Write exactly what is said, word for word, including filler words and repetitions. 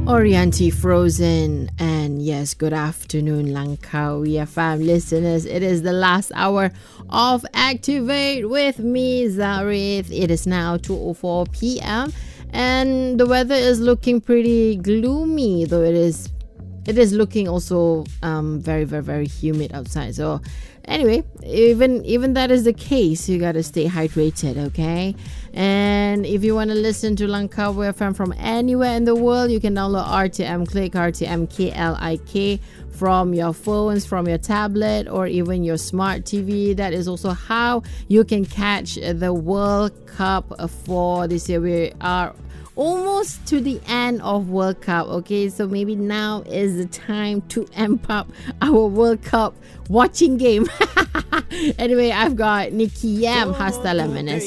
Orianti Frozen, and yes, good afternoon, Langkawi F M listeners. It is the last hour of Activate with me, Zarith. It is now two oh four p.m. and the weather is looking pretty gloomy, though it is it is looking also um, very, very, very humid outside. So anyway, even even that is the case, you gotta stay hydrated, okay? And if you want to listen to Langkawi F M from anywhere in the world, you can download R T M Click, R T M K L I K from your phones, from your tablet, or even your smart T V. That is also how you can catch the World Cup for this year. We are almost to the end of World Cup, okay? So maybe now is the time to amp up our World Cup watching game. Anyway, I've got Nikki Yam, Hasta la Menace.